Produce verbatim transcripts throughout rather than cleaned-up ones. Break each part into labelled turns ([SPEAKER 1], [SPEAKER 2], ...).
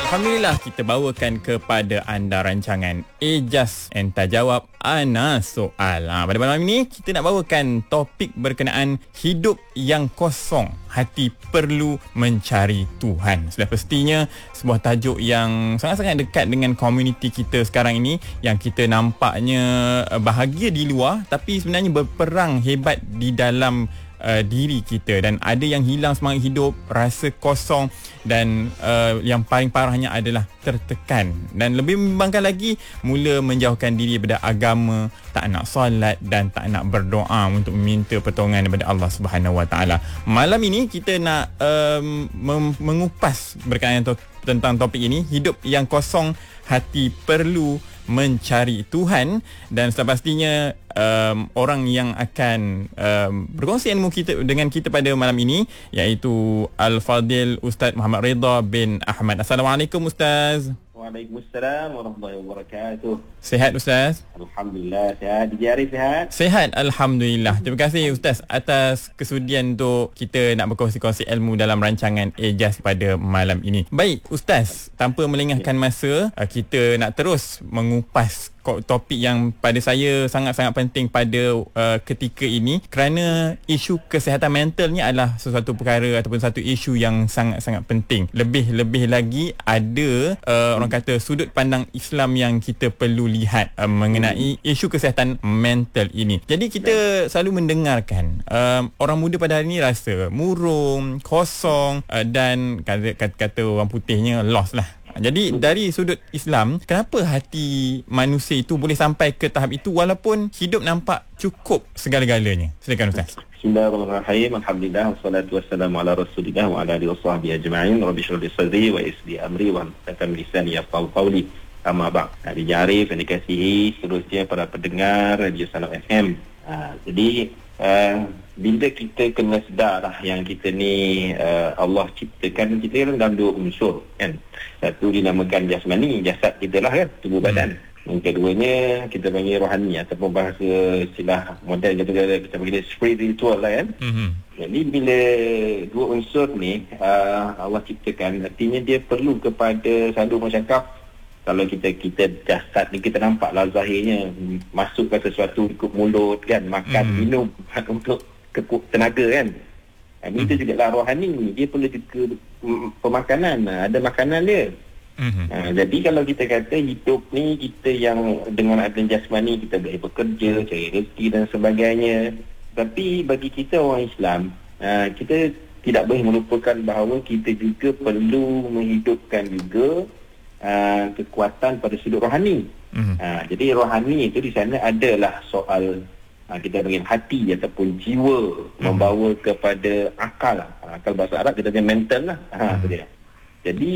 [SPEAKER 1] Alhamdulillah, kita bawakan kepada anda rancangan Ejaz Enta Jawab Ana Soal. Ha, pada malam ini kita nak bawakan topik berkenaan hidup yang kosong, hati perlu mencari Tuhan. Sudah pastinya sebuah tajuk yang sangat-sangat dekat dengan komuniti kita sekarang ini, yang kita nampaknya bahagia di luar tapi sebenarnya berperang hebat di dalam Uh, diri kita, dan ada yang hilang semangat hidup, rasa kosong, dan uh, yang paling parahnya adalah tertekan, dan lebih membimbangkan lagi mula menjauhkan diri daripada agama, tak nak solat dan tak nak berdoa untuk meminta pertolongan daripada Allah Subhanahu Wa Taala. Malam ini kita nak um, mem- mengupas berkaitan to- tentang topik ini, hidup yang kosong, hati perlu mencari Tuhan. Dan sudah pastinya um, orang yang akan um, berkongsi ilmu kita dengan kita pada malam ini iaitu Al-Fadil Ustaz Muhammad Ridha bin Ahmad. Assalamualaikum Ustaz.
[SPEAKER 2] Waalaikumsalam warahmatullahi wabarakatuh.
[SPEAKER 1] Sihat Ustaz?
[SPEAKER 2] Alhamdulillah sihat. D J Arif sihat?
[SPEAKER 1] Sihat, Alhamdulillah. Terima kasih Ustaz atas kesudian untuk kita nak berkongsi-kongsi ilmu dalam rancangan Ejaz pada malam ini. Baik Ustaz, tanpa melengahkan masa, kita nak terus mengupas topik yang pada saya sangat-sangat penting pada uh, ketika ini, kerana isu kesihatan mental ni adalah sesuatu perkara ataupun satu isu yang sangat-sangat penting. Lebih-lebih lagi ada uh, orang kata sudut pandang Islam yang kita perlu lihat uh, mengenai isu kesihatan mental ini. Jadi kita selalu mendengarkan uh, orang muda pada hari ini rasa murung, kosong, uh, dan kata, kata, kata orang putihnya lost lah. Jadi dari sudut Islam, kenapa hati manusia itu boleh sampai ke tahap itu walaupun hidup nampak cukup segala-galanya? Silakan Ustaz.
[SPEAKER 2] Bismillahirrahmanirrahim. Alhamdulillah wassalatu wassalamu ala Rasulillah wa ala alihi wasahbihi ajma'in. Rabbi shrah li sadri wa yassir li amri wa hlul lisani yafqahu qawli. Amma ba'd. D J Arif yang dikasihi, seterusnya para pendengar Radio Salam F M. Ha, jadi Uh, bila kita kena sedar lah yang kita ni uh, Allah ciptakan kita kan dalam dua unsur kan. Satu dinamakan jasmani, jasad kita lah kan, tubuh badan. Yang keduanya kita panggil rohani ataupun bahasa istilah moden kita, kita panggil spiritual lah kan. Mm-hmm. Jadi bila dua unsur ni uh, Allah ciptakan, artinya dia perlu kepada selalu bercakap. Kalau kita kita jasad ni kita nampaklah zahirnya masukkan sesuatu ikut mulut kan, makan mm. minum untuk kekut tenaga kan. Dan mm. itu juga lah rohani, dia perlu juga pemakanan, ada makanan dia. Mm-hmm. Ha, jadi kalau kita kata hidup ni kita yang dengan adanya jasmani kita boleh bekerja, cari rezeki dan sebagainya. Tapi bagi kita orang Islam, ha, kita tidak boleh melupakan bahawa kita juga perlu menghidupkan juga Uh, kekuatan pada sudut rohani. Mm-hmm. Uh, jadi rohani itu di sana adalah soal uh, kita panggil hati ataupun jiwa, mm-hmm. membawa kepada akal. Uh, akal bahasa Arab kita panggil mental lah. Uh, mm-hmm. dia. Jadi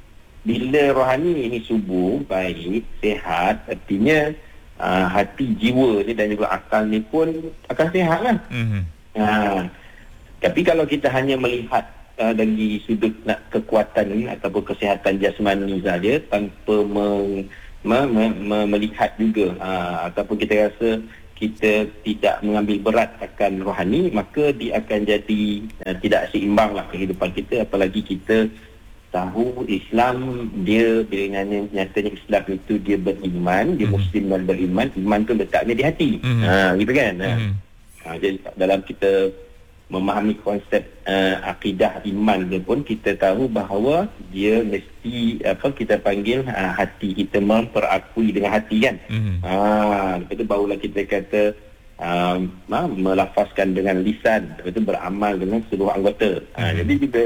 [SPEAKER 2] bila rohani ini subur, baik, sehat, artinya uh, hati, jiwa ni dan juga akal ni pun akan sehat lah. Mm-hmm. Uh, tapi kalau kita hanya melihat Uh, dari sudut nak kekuatan ni ataupun kesihatan jasmani saja tanpa meng, me, me, me, melihat juga uh, ataupun kita rasa kita tidak mengambil berat akan rohani, maka dia akan jadi uh, tidak seimbang lah kehidupan kita. Apalagi kita tahu Islam dia bila nyatanya Islam itu dia beriman, dia mm-hmm. Muslim dan beriman, iman tu letaknya di hati. Mm-hmm. Ha, gitu kan. Mm-hmm. Ha, jadi dalam kita memahami konsep uh, akidah iman dia pun kita tahu bahawa dia mesti apa kita panggil uh, hati kita memperakui dengan hati kan. Mm-hmm. Ah, itu barulah kita kata uh, melafazkan dengan lisan, itu beramal dengan seluruh anggota. Mm-hmm. Uh, jadi kita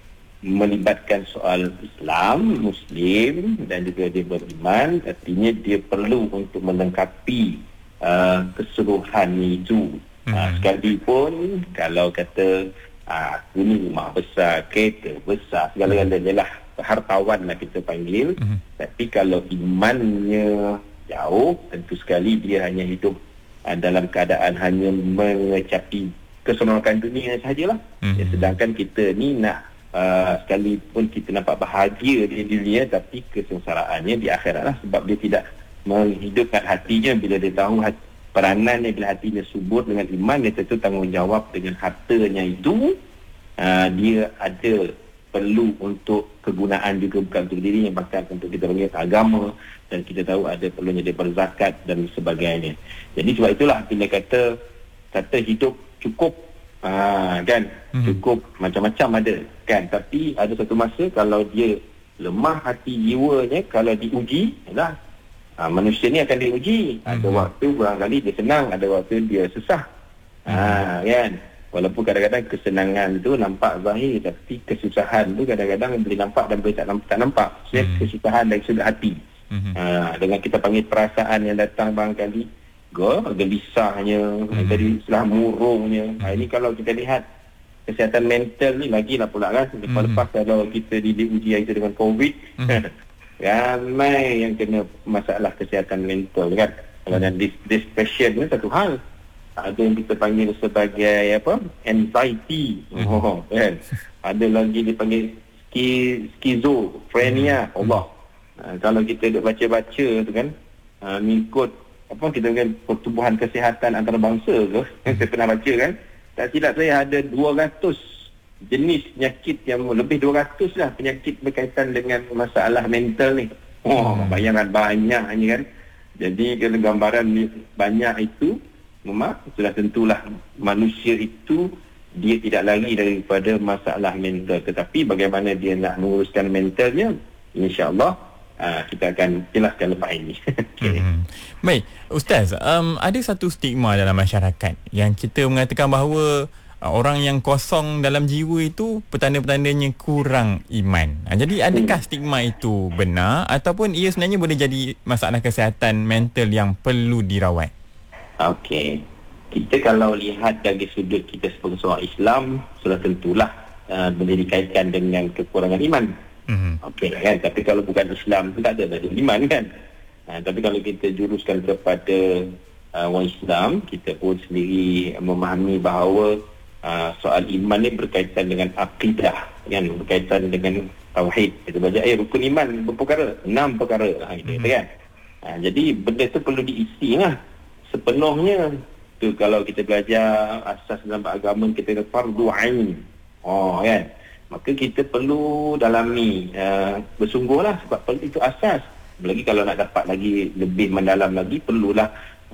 [SPEAKER 2] melibatkan soal Islam, Muslim dan juga dia beriman, artinya dia perlu untuk melengkapi uh, keseluruhan itu. Mm-hmm. Uh, sekalipun kalau kata uh, aku ni rumah besar, kereta besar, segala-galanya lah, hartawan lah kita panggil. Mm-hmm. Tapi kalau imannya jauh, tentu sekali dia hanya hidup uh, dalam keadaan hanya mengecapi keseronokan dunia sahajalah. Mm-hmm. Ya, sedangkan kita ni nak uh, sekalipun kita nampak bahagia di dunia, tapi kesengsaraannya di akhirat lah, sebab dia tidak menghidupkan hatinya bila dia tahu hati peranannya bila hatinya subur dengan iman, dia tentu tanggungjawab dengan hartanya itu. Uh, dia ada perlu untuk kegunaan juga, bukan untuk dirinya, bahkan untuk kita panggil agama, dan kita tahu ada perlunya dia berzakat dan sebagainya. Jadi sebab itulah bila kata kata hidup cukup, ha, kan, hmm. cukup macam-macam ada kan, tapi ada satu masa kalau dia lemah hati jiwanya, kalau diuji lah, ha, manusia ni akan diuji. Ada hmm. waktu barangkali dia senang, ada waktu dia susah, ha, kan. Walaupun kadang-kadang kesenangan tu nampak zahir, tapi kesusahan tu kadang-kadang boleh nampak dan boleh tak nampak, tak nampak. So, hmm. kesusahan dari sudut hati. Hmm. Ha, dengan kita panggil perasaan yang datang barangkali gelisahnya, hmm. jadi istilah murungnya. Ha, ini kalau kita lihat kesihatan mental ni lagilah pula kan. Lepas-lepas hmm. kalau kita diuji itu dengan COVID, hmm. ramai yang kena masalah kesihatan mental kan. Kalau hmm. dan depression ni satu hal. Ada yang kita panggil sebagai apa, anxiety, mm-hmm. oh, kan? Ada lagi dipanggil skizofrenia. Mm-hmm. Allah, ha, kalau kita duk baca-baca tu kan, ha, mengikut apa kita panggil pertubuhan kesihatan antarabangsa tu, yang saya pernah baca kan, tak silap saya ada dua ratus jenis penyakit, yang lebih dua ratus lah penyakit berkaitan dengan masalah mental ni. Oh, mm-hmm. bayangan banyaknya kan. Jadi kalau gambaran ni banyak itu, memang sudah tentulah manusia itu dia tidak lari daripada masalah mental, tetapi bagaimana dia nak menguruskan mentalnya, insya-Allah uh, kita akan jelaskan lepas ini. Okay.
[SPEAKER 1] Hmm. Baik, Ustaz, um, ada satu stigma dalam masyarakat yang kita mengatakan bahawa uh, orang yang kosong dalam jiwa itu petanda-petandanya kurang iman. Uh, jadi adakah hmm. stigma itu benar, ataupun ia sebenarnya boleh jadi masalah kesihatan mental yang perlu dirawat?
[SPEAKER 2] Okey. Kita kalau lihat dari sudut kita sebagai seorang Islam, sudah tentulah uh, boleh dikaitkan dengan kekurangan iman. Mm-hmm. Okey kan. Tapi kalau bukan Islam tu tak ada ada iman kan. Uh, tapi kalau kita juruskan kepada uh, orang Islam, kita pun sendiri memahami bahawa uh, soal iman ni berkaitan dengan akidah, kan, berkaitan dengan tauhid. Kita baca eh rukun iman berperkara, enam perkara, ha, gitu, mm-hmm. kan. Uh, jadi benda tu perlu diisi lah sepenuhnya. Tu kalau kita belajar asas dalam agama, kita kata fardu ain. Oh kan. Maka kita perlu dalami, uh, bersungguhlah, sebab itu asas. Lagi kalau nak dapat lagi lebih mendalam lagi, perlulah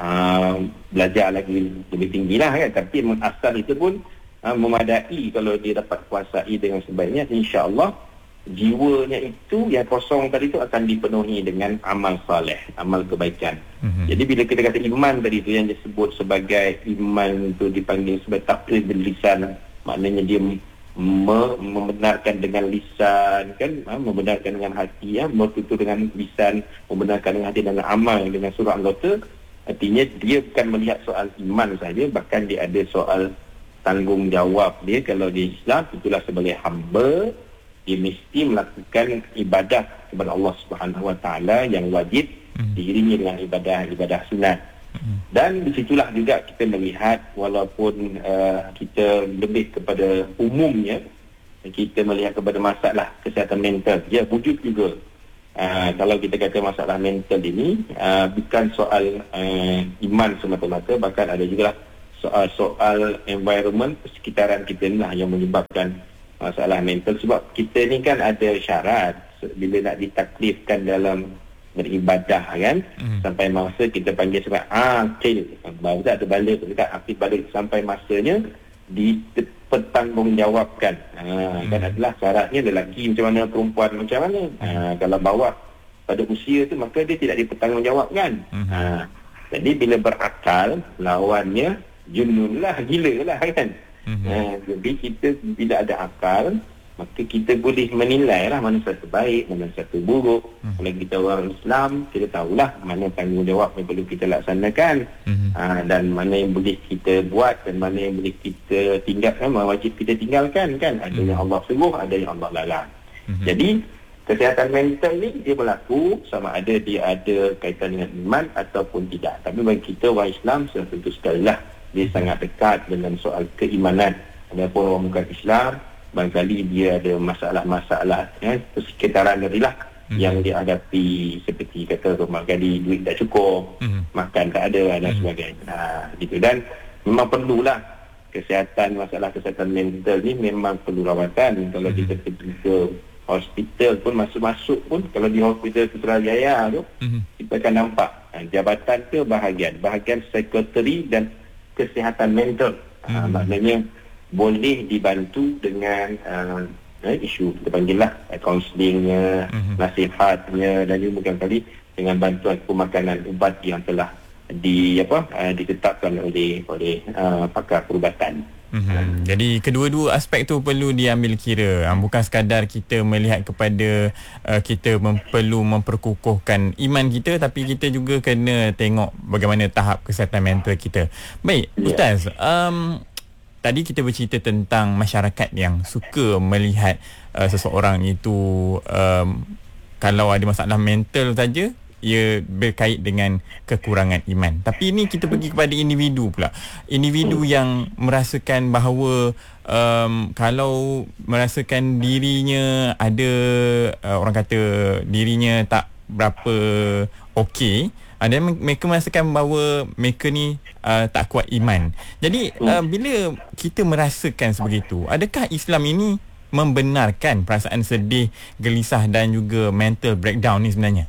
[SPEAKER 2] uh, belajar lagi lebih tinggilah kan. Tapi asas itu pun uh, memadai kalau dia dapat kuasai dengan sebaiknya, insya-Allah jiwanya itu yang kosong tadi itu akan dipenuhi dengan amal soleh, amal kebaikan. Mm-hmm. Jadi bila kita kata iman tadi itu yang disebut sebagai iman itu dipanggil sebagai taqlid bil lisan, maknanya dia me- membenarkan dengan lisan kan, ha, membenarkan dengan hati, ya, bertutur dengan lisan, membenarkan dengan hati, dengan amal, dengan surah anggota. Artinya dia bukan melihat soal iman saja, bahkan dia ada soal tanggungjawab dia. Kalau di Islam itulah sebagai hamba, dia mesti melakukan ibadah kepada Allah Subhanahu Wa Taala yang wajib, hmm. diiringi dengan ibadah-ibadah sunat. Hmm. Dan di situlah juga kita melihat, walaupun uh, kita lebih kepada umumnya, kita melihat kepada masalah kesihatan mental. Ya, wujud juga. Uh, kalau kita kata masalah mental ini uh, bukan soal uh, iman semata-mata, bahkan ada juga soal-soal environment, persekitaran kita lah yang menyebabkan masalah mental. Sebab kita ni kan ada syarat bila nak ditaklifkan dalam beribadah kan, mm. sampai masa kita panggil sebab akil, baru tak terbalik dekat akil balik sampai masanya dipertanggungjawabkan. Ha, mm. kan adalah syaratnya lelaki macam mana, perempuan macam mana. Ha, kalau bawah pada usia tu maka dia tidak dipertanggungjawabkan. Mm. Ha, jadi bila berakal lawannya junun lah, gila lah kan. Mm-hmm. Ha, jadi kita bila ada akal, maka kita boleh menilai lah mana satu baik, mana satu buruk. Mm-hmm. Kalau kita orang Islam, kita tahulah mana tanggungjawab yang perlu kita laksanakan. Mm-hmm. ha, dan mana yang boleh kita buat dan mana yang boleh kita tinggalkan, mana wajib kita tinggalkan kan. Ada mm-hmm. yang Allah suruh, ada yang Allah larang. Mm-hmm. Jadi kesihatan mental ni dia berlaku sama ada dia ada kaitan dengan iman ataupun tidak. Tapi bagi kita orang Islam, sudah tentu sekali lah dia sangat dekat dengan soal keimanan. Adapun orang bukan Islam, barangkali dia ada masalah-masalah ya, persekitaran darilah mm-hmm. yang dihadapi, seperti kata barangkali duit tak cukup, mm-hmm. makan tak ada dan mm-hmm. sebagainya. Ha, gitu. Dan memang perlulah kesihatan, masalah kesihatan mental ni memang perlu rawatan. Kalau mm-hmm. kita pergi ke hospital pun, masuk-masuk pun, kalau di hospital Putrajaya tu, mm-hmm. kita akan nampak uh, jabatan ke bahagian, bahagian psikoteri dan kesihatan mental. Mm-hmm. Uh, maknanya boleh dibantu dengan uh, eh, isu, kita panggil lah, kaunselingnya, mm-hmm. nasihatnya, dan juga bukan kali dengan bantuan pemakanan ubat yang telah di apa uh, ditetapkan oleh oleh uh, pakar perubatan.
[SPEAKER 1] Mm-hmm. Jadi kedua-dua aspek tu perlu diambil kira. Uh, bukan sekadar kita melihat kepada uh, kita mem- perlu memperkukuhkan iman kita, tapi kita juga kena tengok bagaimana tahap kesihatan mental kita. Baik, yeah. Ustaz, um, tadi kita bercerita tentang masyarakat yang suka melihat uh, seseorang itu um, kalau ada masalah mental saja, ia berkait dengan kekurangan iman. Tapi ini kita pergi kepada individu pula. Individu yang merasakan bahawa um, kalau merasakan dirinya ada, uh, orang kata dirinya tak berapa okey, ada uh, mereka merasakan bahawa mereka ni uh, tak kuat iman. Jadi uh, bila kita merasakan sebegitu, adakah Islam ini membenarkan perasaan sedih, gelisah dan juga mental breakdown ni sebenarnya?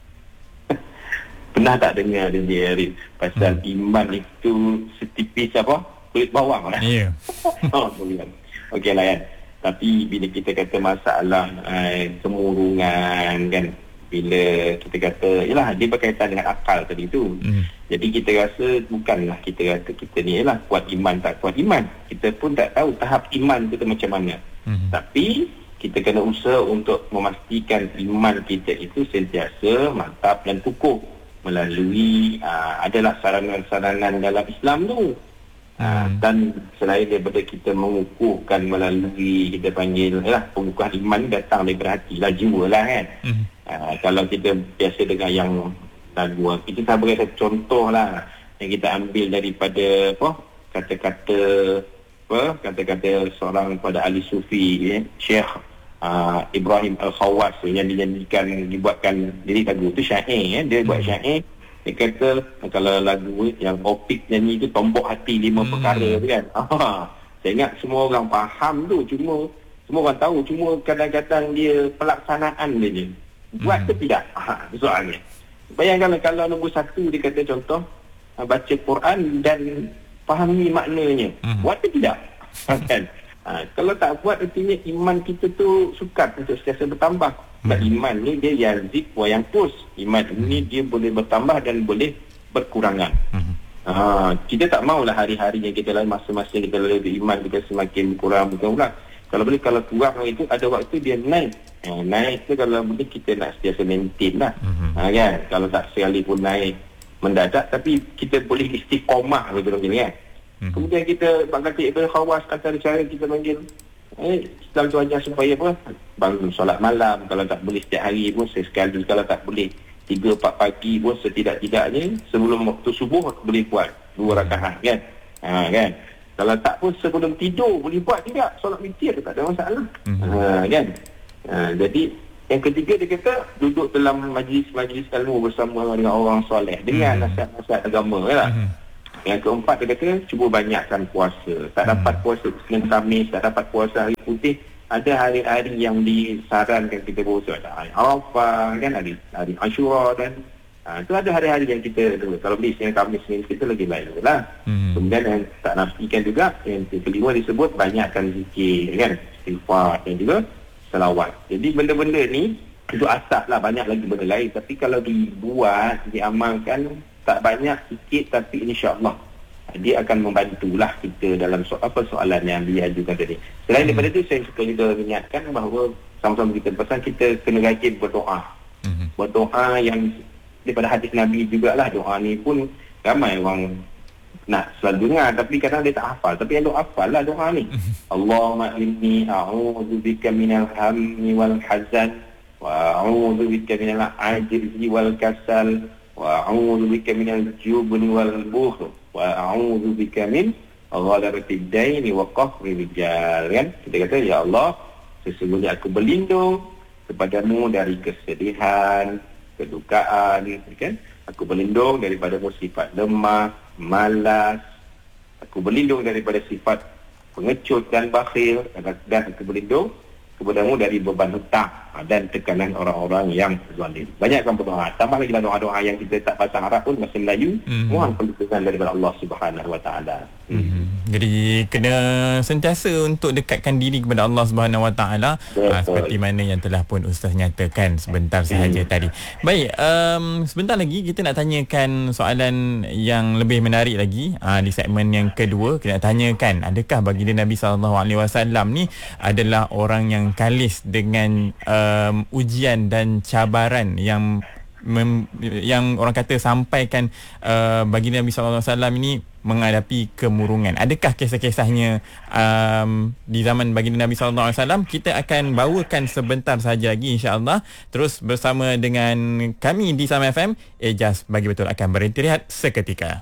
[SPEAKER 2] Pernah tak dengar dia Arif pasal hmm. iman itu setipis apa kulit bawang lah.
[SPEAKER 1] Ya. Yeah.
[SPEAKER 2] Oh, boleh. Okey lah kan. Tapi bila kita kata masalah eh, kemurungan kan, bila kita kata yalah dia berkaitan dengan akal tadi tu. Hmm. Jadi kita rasa bukanlah kita kata kita ni yalah kuat iman tak kuat iman. Kita pun tak tahu tahap iman kita macam mana. Hmm. Tapi kita kena usaha untuk memastikan iman kita itu sentiasa mantap dan kukuh melalui uh, adalah saranan-saranan dalam Islam tu. Uh, hmm. Dan selain daripada kita mengukuhkan melalui kita panggil lah, pengukuhan iman datang daripada hati lah, jiwa lah kan. Hmm. Uh, kalau kita biasa dengan yang lagu, kita tak beri satu contoh lah yang kita ambil daripada apa kata-kata apa kata-kata seorang pada ahli sufi eh, Syekh Uh, Ibrahim Al-Khawas yang dinyanyikan, dibuatkan diri lagu tu syair eh. Dia buat syair, dia kata kalau lagu yang Opik nyanyi tu tombok hati lima hmm. perkara tu kan. Ah, saya ingat semua orang faham tu, cuma semua orang tahu, cuma kadang-kadang dia pelaksanaan dia je buat hmm. ke tidak, ah, soalnya. Bayangkan kalau nombor satu dia kata contoh uh, baca Quran dan fahami maknanya, hmm. buat ke tidak kan. Ha, kalau tak buat, artinya iman kita tu sukar untuk sentiasa bertambah. Sebab hmm. iman ni dia yazid wa yanqus. Iman hmm. ni dia boleh bertambah dan boleh berkurangan. Hmm. Ha, kita tak maulah hari-hari yang kita lalui, masa-masa kita lalui iman kita semakin kurang berkurang. Kalau boleh, kalau kurang itu ada waktu dia naik. Ha, naik tu kalau boleh kita nak sentiasa maintain lah. Hmm. Ha, kan? Kalau tak sekali pun naik mendadak, tapi kita boleh istiqomah betul-betul kan. Mm-hmm. Kemudian kita bangkit Ibn Khawas, antara cara kita panggil eh, Islam tu ajar supaya apa, bangun solat malam, kalau tak boleh setiap hari pun sesekali, kalau tak boleh tiga empat pagi pun setidak-tidaknya sebelum waktu subuh boleh buat dua rakaat kan. Ha, kan, kalau tak pun sebelum tidur boleh buat juga solat witir, tak ada masalah. Mm-hmm. Ha, kan. Ha, jadi yang ketiga dia kata duduk dalam majlis-majlis ilmu bersama dengan orang soleh dengan mm-hmm. nasihat-nasihat agama kan. Mm-hmm. Yang keempat dia kata cuba banyakkan puasa. Tak hmm. dapat puasa Senin Khamis, tak dapat puasa hari putih, ada hari-hari yang disarankan kita puasa. Ada hari Arafah kan, hari hari Ashura dan ha, itu ada hari-hari yang kita kalau beli Senin Khamis Senin kita lagi lain lah. Hmm. Kemudian yang tak nafikan juga yang kelima disebut banyakkan zikir kan, istighfar dan juga selawat. Jadi benda-benda ni itu asas lah, banyak lagi benda lain, tapi kalau dibuat, diamalkan tak banyak, sikit, tapi insya-Allah dia akan membantulah kita dalam so- apa soalan yang dia ajukan tadi. Selain hmm. daripada itu, saya suka juga mengingatkan bahawa sama-sama kita pesan kita kena rajin berdoa. Hmm. Berdoa yang daripada hadis Nabi jugalah. Doa ni pun ramai orang nak selalu dengar, tapi kadang dia tak hafal. Tapi yang doa hafal lah doa ni. Allahumma inni a'udzubika minal hammi wal hazan wa a'udzubika minal ajzi wal kasal wa a'udzubika minal jubni wal bukhl wa a'udzubika min ghalabatid daini wa qahri rijal. Kan kita kata, ya Allah, sesungguhnya aku berlindung kepadamu dari kesedihan, kedukaan, kan? Aku berlindung daripada sifat lemah, malas, Aku berlindung daripada sifat pengecut dan bakhil, dan, dan aku berlindung kepadamu dari beban hutang dan tekanan orang-orang yang zalim. Banyakkan berdoa. Tambah lagi doa-doa yang kita tak pasang Arab pun bahasa Melayu, mm-hmm. mohon perlindungan daripada Allah Subhanahu Wa Taala.
[SPEAKER 1] Mm-hmm. Jadi kena sentiasa untuk dekatkan diri kepada Allah Subhanahu Wa Taala, uh, seperti mana yang telah pun Ustaz nyatakan sebentar sahaja mm. tadi. Baik, um, sebentar lagi kita nak tanyakan soalan yang lebih menarik lagi uh, di segmen yang kedua. Kita nak tanyakan, adakah baginda Nabi sallallahu alaihi wasallam ni adalah orang yang kalis dengan um, ujian dan cabaran yang mem, yang orang kata sampaikan uh, baginda Nabi sallallahu alaihi wasallam ini menghadapi kemurungan. Adakah kisah-kisahnya um, di zaman baginda Nabi sallallahu alaihi wasallam? Kita akan bawakan sebentar saja lagi insya-Allah, terus bersama dengan kami di Sama F M. Ejaz Bagi Betul akan berhenti rehat seketika.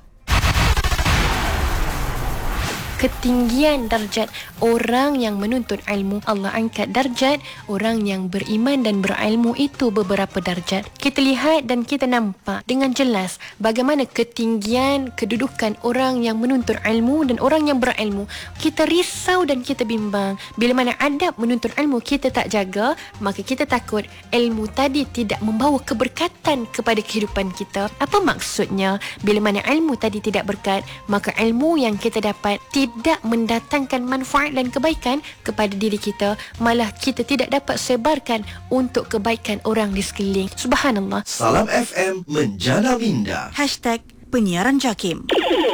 [SPEAKER 3] Ketinggian darjat orang yang menuntut ilmu, Allah angkat darjat orang yang beriman dan berilmu itu beberapa darjat. Kita lihat dan kita nampak dengan jelas bagaimana ketinggian kedudukan orang yang menuntut ilmu dan orang yang berilmu. Kita risau dan kita bimbang bila mana adab menuntut ilmu kita tak jaga, maka kita takut ilmu tadi tidak membawa keberkatan kepada kehidupan kita. Apa maksudnya? Bila mana ilmu tadi tidak berkat, maka ilmu yang kita dapat tidak mendatangkan manfaat dan kebaikan kepada diri kita, malah kita tidak dapat sebarkan untuk kebaikan orang di sekeliling. Subhanallah.
[SPEAKER 4] Salam F M menjana minda.
[SPEAKER 5] Hashtag penyiaran JAKIM.